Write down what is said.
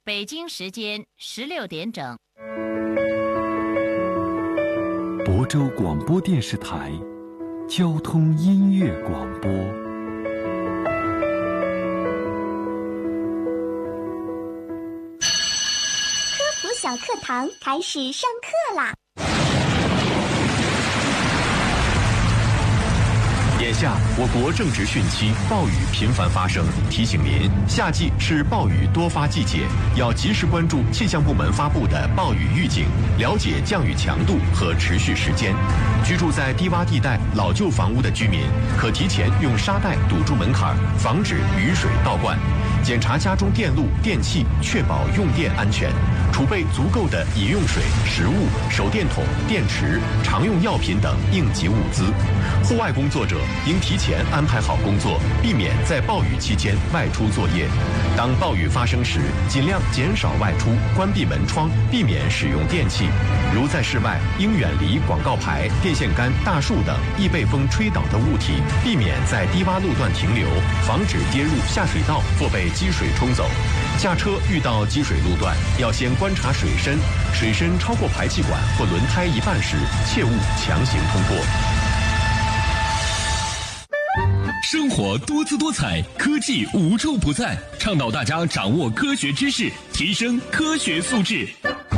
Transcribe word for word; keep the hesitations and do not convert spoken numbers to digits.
北京时间十六点整。 亳州广播电视台交通音乐广播。 科普小课堂开始上课啦！ 眼下，我国正值汛期，暴雨频繁发生，提醒您，夏季是暴雨多发季节，要及时关注气象部门发布的暴雨预警，了解降雨强度和持续时间。居住在低洼地带、老旧房屋的居民，可提前用沙袋堵住门槛，防止雨水倒灌。检查家中电路、电器，确保用电安全，储备足够的饮用水、食物、手电筒、电池、常用药品等应急物资。户外工作者应提前安排好工作，避免在暴雨期间外出作业。当暴雨发生时，尽量减少外出，关闭门窗，避免使用电器。如在室外，应远离广告牌、电线杆、大树等易被风吹倒的物体，避免在低洼路段停留，防止跌入下水道或被积水冲走。驾车遇到积水路段，要先观察水深，水深超过排气管或轮胎一半时，切勿强行通过。 生活多姿多彩，科技无处不在，倡导大家掌握科学知识，提升科学素质。